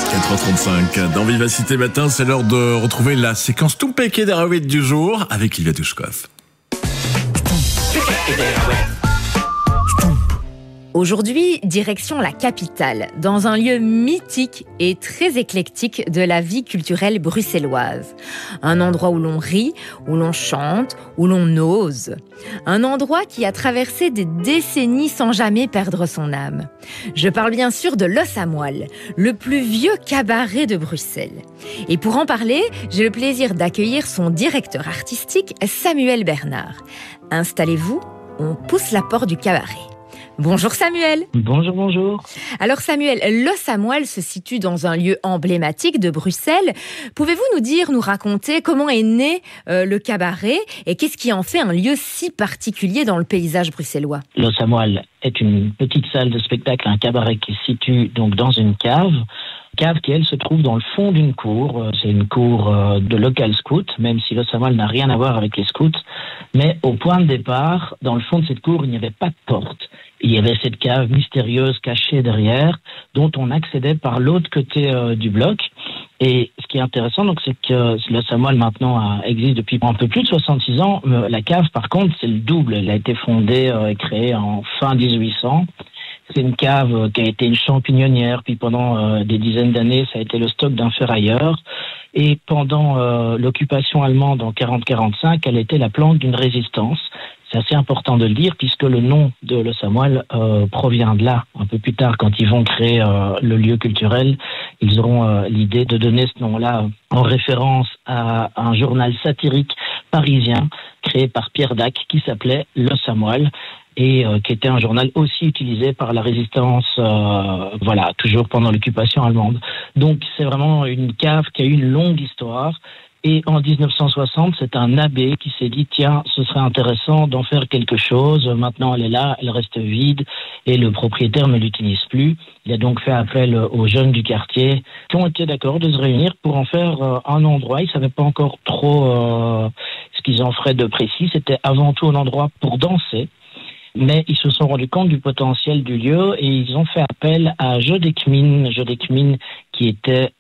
4h35 dans Vivacité Matin, c'est l'heure de retrouver la séquence Tumpeke Derawet du jour avec Livia Douchkov. Aujourd'hui, direction la capitale, dans un lieu mythique et très éclectique de la vie culturelle bruxelloise. Un endroit où l'on rit, où l'on chante, où l'on ose. Un endroit qui a traversé des décennies sans jamais perdre son âme. Je parle bien sûr de L'Os à Moelle, le plus vieux cabaret de Bruxelles. Et pour en parler, j'ai le plaisir d'accueillir son directeur artistique, Samuel Bernard. Installez-vous, on pousse la porte du cabaret. Bonjour Samuel. Bonjour. Alors Samuel, L'Os à Moelle se situe dans un lieu emblématique de Bruxelles. Pouvez-vous nous raconter comment est né le cabaret et qu'est-ce qui en fait un lieu si particulier dans le paysage bruxellois? L'Os à Moelle est une petite salle de spectacle, un cabaret qui se situe donc dans une cave qui, elle, se trouve dans le fond d'une cour. C'est une cour de local scout, même si L'Os à Moelle n'a rien à voir avec les scouts. Mais au point de départ, dans le fond de cette cour, il n'y avait pas de porte. Il y avait cette cave mystérieuse cachée derrière, dont on accédait par l'autre côté du bloc. Et ce qui est intéressant, donc, c'est que L'Os à Moelle maintenant existe depuis un peu plus de 66 ans. La cave, par contre, c'est le double. Elle a été fondée et créée en fin 1800. C'est une cave qui a été une champignonnière, puis pendant des dizaines d'années, ça a été le stock d'un ferrailleur. Et pendant l'occupation allemande en 40-45, elle était la planque d'une résistance. C'est assez important de le dire, puisque le nom de L'Os à Moelle provient de là. Un peu plus tard, quand ils vont créer le lieu culturel, ils auront l'idée de donner ce nom-là en référence à un journal satirique parisien créé par Pierre Dac qui s'appelait L'Os à Moelle, et qui était un journal aussi utilisé par la résistance, toujours pendant l'occupation allemande. Donc c'est vraiment une cave qui a eu une longue histoire. Et en 1960, c'est un abbé qui s'est dit, tiens, ce serait intéressant d'en faire quelque chose. Maintenant, elle est là, elle reste vide et le propriétaire ne l'utilise plus. Il a donc fait appel aux jeunes du quartier qui ont été d'accord de se réunir pour en faire un endroit. Ils ne savaient pas encore trop ce qu'ils en feraient de précis. C'était avant tout un endroit pour danser. Mais ils se sont rendus compte du potentiel du lieu et ils ont fait appel à Jodekmin qui était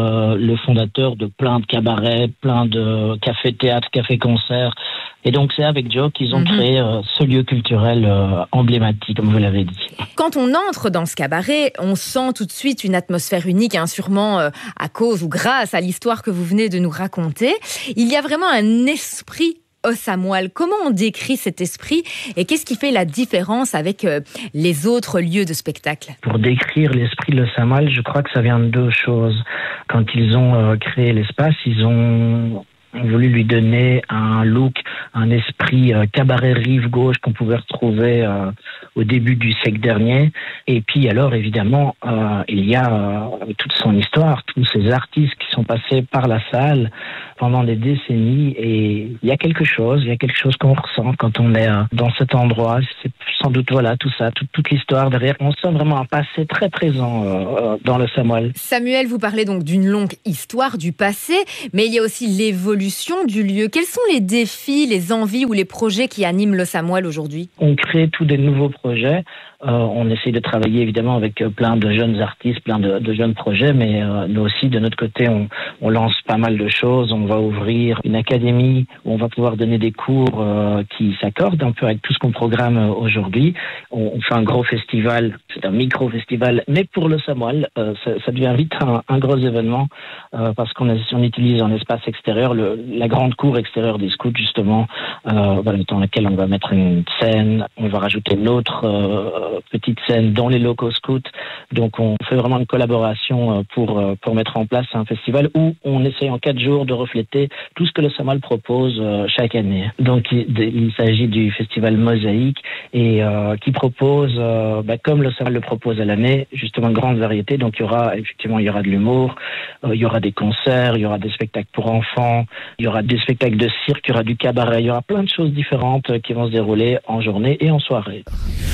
le fondateur de plein de cabarets, plein de cafés-théâtres, cafés-concerts. Et donc c'est avec Joe qu'ils ont créé ce lieu culturel emblématique, comme vous l'avez dit. Quand on entre dans ce cabaret, on sent tout de suite une atmosphère unique, sûrement à cause ou grâce à l'histoire que vous venez de nous raconter. Il y a vraiment un esprit L'Os à Moelle. Comment on décrit cet esprit et qu'est-ce qui fait la différence avec les autres lieux de spectacle? Pour décrire l'esprit de L'Os à Moelle, je crois que ça vient de deux choses. Quand ils ont créé l'espace, ils ont voulu lui donner un look, un esprit cabaret rive gauche qu'on pouvait retrouver au début du siècle dernier. Et puis alors évidemment, il y a toute son histoire, tous ces artistes qui sont passés par la salle pendant des décennies, et il y a quelque chose qu'on ressent quand on est dans cet endroit. C'est sans doute tout ça, toute l'histoire derrière. On sent vraiment un passé très présent dans L'Os à Moelle. Samuel, vous parlez donc d'une longue histoire du passé, mais il y a aussi l'évolution du lieu. Quels sont les défis, les envies ou les projets qui animent L'Os à Moelle aujourd'hui? On crée tous des nouveaux projets. On essaie de travailler évidemment avec plein de jeunes artistes, plein de jeunes projets, mais nous aussi, de notre côté, on lance pas mal de choses. On va ouvrir une académie où on va pouvoir donner des cours qui s'accordent un peu avec tout ce qu'on programme aujourd'hui. On fait un gros festival, c'est un micro-festival, mais pour L'Os à Moelle, ça devient vite un gros événement parce qu'on utilise un espace extérieur, la grande cour extérieure des scouts, justement, dans laquelle on va mettre une scène, on va rajouter une autre petite scène dans les locaux scouts. Donc on fait vraiment une collaboration pour mettre en place un festival où on essaie en 4 jours de refléter tout ce que L'Os à Moelle propose chaque année. Donc il s'agit du festival Mosaïque et qui propose, comme L'Os à Moelle le propose à l'année, justement une grande variété. Donc il y aura de l'humour, il y aura des concerts, il y aura des spectacles pour enfants, il y aura des spectacles de cirque, il y aura du cabaret, il y aura plein de choses différentes qui vont se dérouler en journée et en soirée.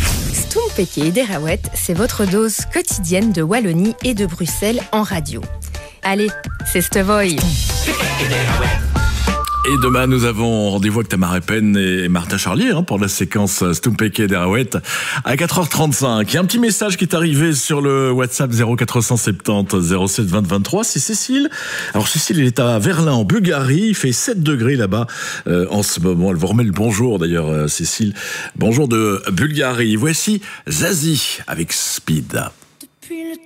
Tumpeke Derawet, c'est votre dose quotidienne de Wallonie et de Bruxelles en radio. Allez, c'est Stevoy. Et demain, nous avons rendez-vous avec Tamara Pen et Martin Charlier pour la séquence Stumpeke d'Arouet à 4h35. Il y a un petit message qui est arrivé sur le WhatsApp 0470 07 20 23. C'est Cécile. Alors Cécile, elle est à Verlin en Bulgarie. Il fait 7 degrés là-bas en ce moment. Elle vous remet le bonjour d'ailleurs, Cécile. Bonjour de Bulgarie. Voici Zazie avec Speed. Depuis le